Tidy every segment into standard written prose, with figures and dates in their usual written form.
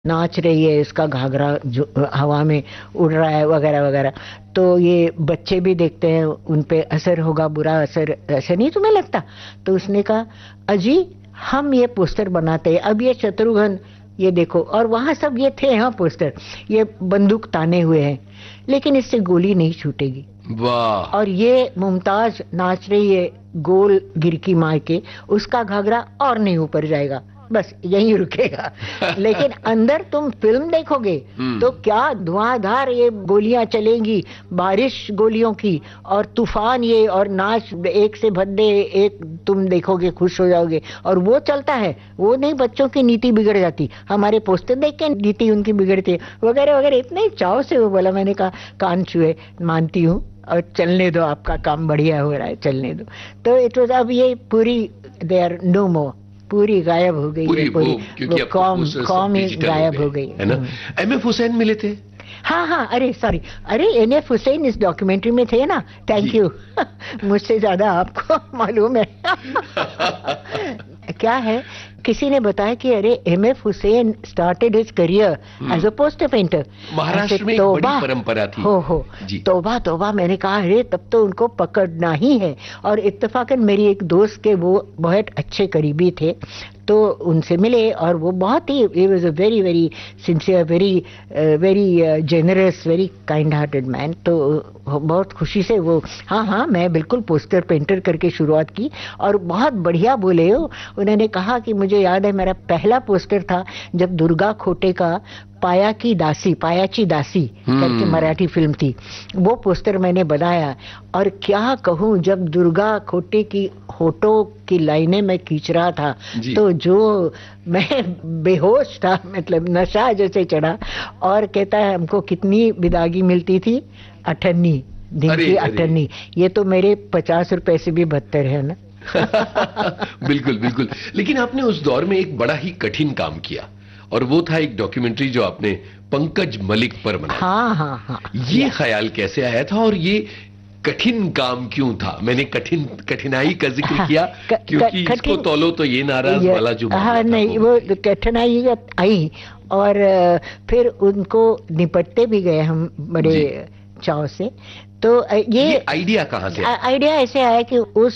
नाच रही है, इसका घाघरा जो हवा में उड़ रहा है वगैरह वगैरह। तो ये बच्चे भी देखते हैं, उन पे असर होगा, बुरा असर, ऐसा नहीं तुम्हें लगता? तो उसने कहा, अजी हम ये पोस्टर बनाते हैं, अब ये शत्रुघ्न, ये देखो, और वहां सब ये थे, हाँ पोस्टर, ये बंदूक ताने हुए हैं, लेकिन इससे गोली नहीं छूटेगी। वाह। और ये मुमताज नाच रही है गोल गिरकी मार के, उसका घाघरा और नहीं ऊपर जाएगा, बस यहीं रुकेगा। लेकिन अंदर तुम फिल्म देखोगे तो क्या धुआंधार ये गोलियां चलेंगी, बारिश गोलियों की, और तूफान ये, और नाच एक से भद्दे एक, तुम देखोगे खुश हो जाओगे। और वो चलता है, वो नहीं बच्चों की नीति बिगड़ जाती, हमारे पोस्टर देख के नीति उनकी बिगड़ती है वगैरह वगैरह। इतने चाव से वो बोला, मैंने कहा कान छुए, मानती हूँ, और चलने दो, आपका काम बढ़िया हो रहा है, चलने दो। तो इट वाज, अब ये पूरी, दे आर नो मोर, पूरी गायब हो गई है, पूरी वो कॉम ही गायब हो गई है ना। एमएफ हुसैन मिले थे? हाँ हाँ, अरे सॉरी, अरे एनएफ हुसैन इस डॉक्यूमेंट्री में थे ना, थैंक यू। मुझसे ज्यादा आपको मालूम है। क्या है, किसी ने बताया कि अरे MF Hussain started his career as a poster painter. Maharashtra में एक बड़ी परंपरा थी। हो तौबा तौबा, मैंने कहा अरे तब तो उनको पकड़ना ही है। और इत्तेफाकन मेरी एक दोस्त के वो बहुत अच्छे करीबी थे, तो उनसे मिले, और वो बहुत ही, he was a very very sincere, very very generous, very kind hearted man. तो बहुत खुशी से वो, हाँ हाँ मैं बिल्कुल पोस्टर पेंटर करके शुरुआत की, और बहुत बढ़िया बोले हो। उन्होंने कहा कि मुझे याद है मेरा पहला पोस्टर था जब दुर्गा खोटे का पायाची दासी करके मराठी फिल्म थी, वो पोस्टर मैंने बनाया। और क्या कहूँ, जब दुर्गा खोटे की होठों की लाइनें मैं खींच रहा था, तो जो मैं बेहोश था, मतलब नशा जैसे चढ़ा। और कहता है हमको कितनी विदागी मिलती थी, 98 दिन की 98। ये तो मेरे 50 रुपए से भी बदतर है ना। बिल्कुल बिल्कुल। लेकिन आपने उस दौर में एक बड़ा ही कठिन काम किया, और वो था एक डॉक्यूमेंट्री जो आपने पंकज मलिक पर बनाई। हाँ। ये ख्याल कैसे आया था, और ये कठिन काम क्यों था? मैंने कठिनाई का जिक्र किया क्योंकि इसको तौलो तो ये नाराज वाला जो हाँ नहीं, वो कठिनाई आई, और फिर उनको निपटते भी गए हम बड़े चाव से। तो ये आइडिया कहाँ से आया? आइडिया ऐसे आया कि उस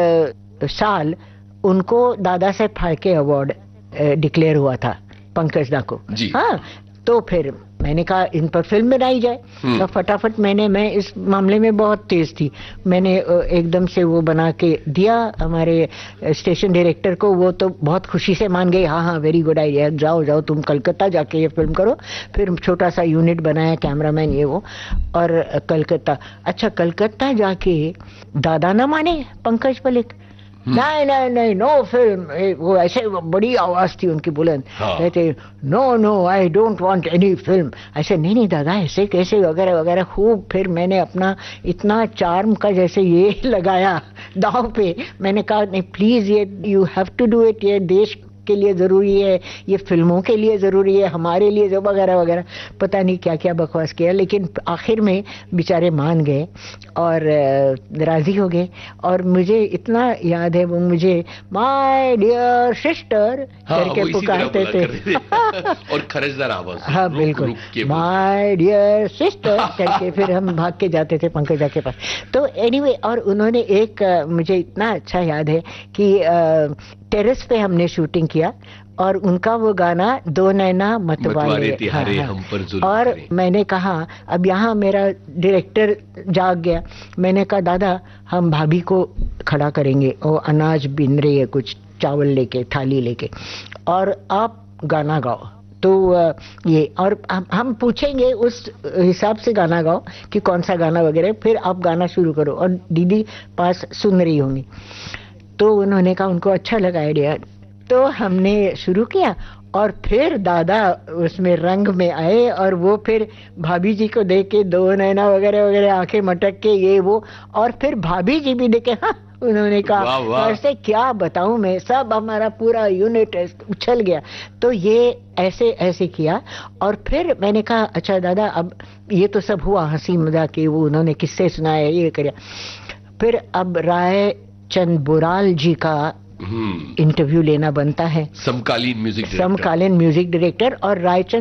साल उनको दादा साहेब फाल्के अवार्ड डिक्लेयर हुआ था, पंकज दा को। हाँ, तो फिर मैंने कहा इन पर फिल्म बनाई जाए। तो फटाफट मैं इस मामले में बहुत तेज थी, मैंने एकदम से वो बना के दिया हमारे स्टेशन डायरेक्टर को। वो तो बहुत खुशी से मान गए, हाँ हाँ वेरी गुड आइडिया, जाओ जाओ तुम कलकत्ता जाके ये फिल्म करो। फिर छोटा सा यूनिट बनाया, कैमरामैन ये वो, और कलकत्ता। अच्छा, कलकत्ता जाके दादा ना माने पंकज मलिक, नहीं नहीं नहीं, नो फिल्म। वो ऐसे बड़ी आवाज थी उनकी बुलंद, कहते no no I don't want any film. ऐसे नहीं दादा ऐसे कैसे, वगैरह वगैरह। खूब फिर मैंने अपना इतना चार्म का जैसे ये लगाया दांव पे। मैंने कहा नहीं प्लीज, ये you have to do it, ये देश के लिए जरूरी है, ये फिल्मों के लिए जरूरी है, हमारे लिए जो, वगैरह वगैरह। पता नहीं क्या क्या बकवास किया, लेकिन आखिर में बेचारे मान गए और राजी हो गए। और मुझे इतना याद है, वो मुझे माय डियर सिस्टर करके पुकारते थे। और खरजदार आवाज। हाँ बिल्कुल, माय डियर सिस्टर करके फिर हम भाग के जाते थे पंकजा के पास। तो एनीवे, और उन्होंने एक मुझे इतना अच्छा याद है कि टेरेस पे हमने शूटिंग किया, और उनका वो गाना दो नैना मतवाले तिहारे हम पर जुल्म और करे। मैंने कहा अब यहाँ मेरा डायरेक्टर जाग गया, मैंने कहा दादा हम भाभी को खड़ा करेंगे, वो अनाज बिन रही है कुछ चावल लेके, थाली लेके, और आप गाना गाओ। तो ये, और हम पूछेंगे उस हिसाब से गाना गाओ कि कौन सा गाना वगैरह, फिर आप गाना शुरू करो, और दीदी पास सुन रही होंगी। तो उन्होंने कहा उनको अच्छा लगा आइडिया, तो हमने शुरू किया। और फिर दादा उसमें रंग में आए, और वो फिर भाभी जी को देख के दो नैना वगैरह वगैरह आंखें मटक के ये वो, और फिर भाभी जी भी देखे, हाँ उन्होंने कहा, ऐसे क्या बताऊं मैं, सब हमारा पूरा यूनिट उछल गया। तो ये ऐसे ऐसे किया। और फिर मैंने कहा अच्छा दादा अब ये तो सब हुआ हंसी मजाक के, वो उन्होंने किस्से सुनाए, ये किया। फिर अब राय चंद बुराल जी का इंटरव्यू लेना बनता है। समकालीन म्यूजिक डायरेक्टर और रायचंद